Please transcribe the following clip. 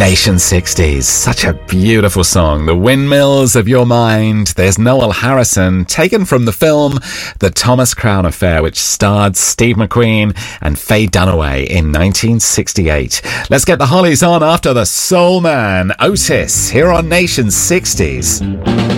Nation 60s, such a beautiful song. The Windmills of Your Mind. There's Noel Harrison, taken from the film The Thomas Crown Affair, which starred Steve McQueen and Faye Dunaway in 1968. Let's get the Hollies on after the Soul Man, Otis, here on Nation 60s.